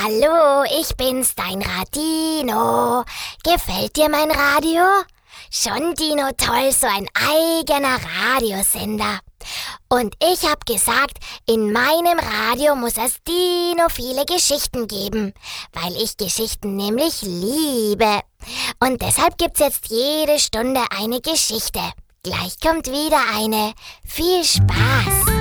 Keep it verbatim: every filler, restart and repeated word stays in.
Hallo, ich bin's, dein Radino. Gefällt dir mein Radio? Schon, Dino, toll, so ein eigener Radiosender. Und ich hab gesagt, in meinem Radio muss es Dino viele Geschichten geben, weil ich Geschichten nämlich liebe. Und deshalb gibt's jetzt jede Stunde eine Geschichte. Gleich kommt wieder eine. Viel Spaß!